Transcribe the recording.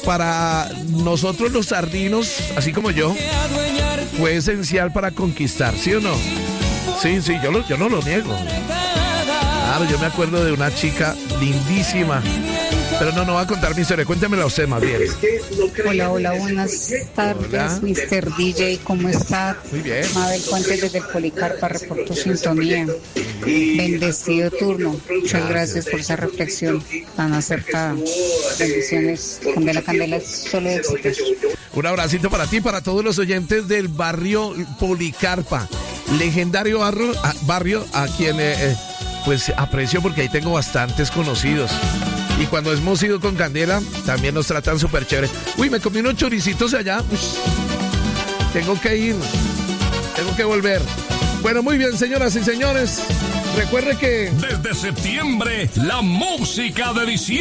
para nosotros los sardinos, así como yo, fue esencial para conquistar, ¿sí o no? Sí, yo no lo niego. Claro, yo me acuerdo de una chica lindísima. Pero no va a contar mi historia. Cuéntemela usted más bien. Hola, buenas tardes, Hola. Mr. DJ, ¿cómo está? Muy bien. Mabel Fuentes desde el Policarpa, reporto sintonía. Bendecido turno. Muchas gracias por esa reflexión tan acertada. Bendiciones. Candela, solo éxitos. Un abracito para ti, para todos los oyentes del barrio Policarpa. Legendario barrio a quien pues aprecio porque ahí tengo bastantes conocidos. Y cuando hemos ido con Candela, también nos tratan súper chévere. Uy, me comí unos choricitos allá. Uy, tengo que ir. Tengo que volver. Bueno, muy bien, señoras y señores. Recuerde que... Desde septiembre, la música de diciembre.